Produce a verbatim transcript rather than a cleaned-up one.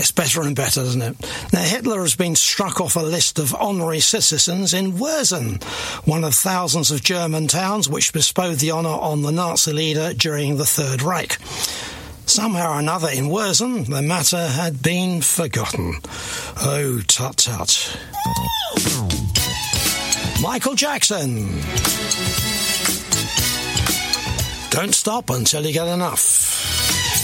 Gets better and better, doesn't it? Now, Hitler has been struck off a list of honorary citizens in Wurzen, one of thousands of German towns which bestowed the honour on the Nazi leader during the Third Reich. Somehow or another in Wurzen, the matter had been forgotten. Oh, tut-tut. Michael Jackson. Don't stop until you get enough.